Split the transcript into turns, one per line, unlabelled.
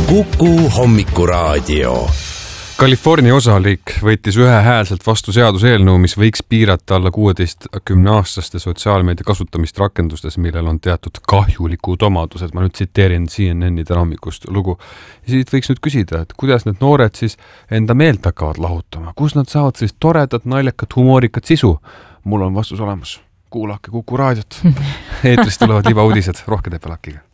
Kuku Hommikuraadio.
California osalik võttis ühehäälselt vastu seaduseelnõu, mis võiks piirata alla 16-10-aastaste sotsiaalmeedia kasutamist rakendustes, millel on teatud kahjulikud omadused. Ma nüüd tsiteerin CNN-i täna hommikust lugu. Ja siit võiks nüüd küsida, et kuidas need noored siis enda meelt hakkavad lahutama? Kus nad saavad siis toredat, naljakat, humoorikat sisu? Mul on vastus olemas. Kuulake Kuku raadiot. Eetrist tulevad libauudised. Rohke Tepe Lakiga.